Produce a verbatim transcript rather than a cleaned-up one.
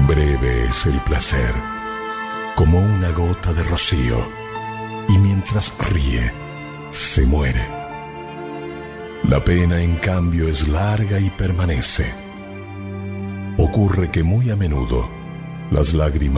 Breve es el placer, como una gota de rocío, y mientras ríe, se muere. La pena, en cambio, es larga y permanece. Ocurre que muy a menudo las lágrimas